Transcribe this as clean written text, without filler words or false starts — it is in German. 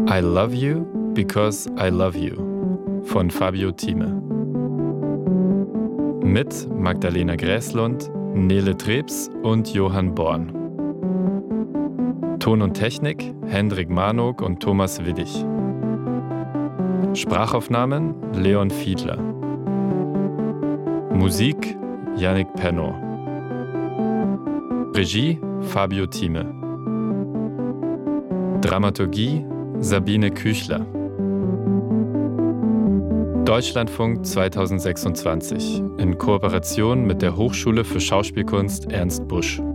I Love You Because I Love You von Fabio Thieme. Mit Magdalena Gräslund, Nele Trebs und Johann Born. Ton und Technik Hendrik Marnock und Thomas Widdig. Sprachaufnahmen Leon Fiedler. Musik Yannick Pernod. Regie Fabio Thieme. Dramaturgie Sabine Küchler. Deutschlandfunk 2026 in Kooperation mit der Hochschule für Schauspielkunst Ernst Busch.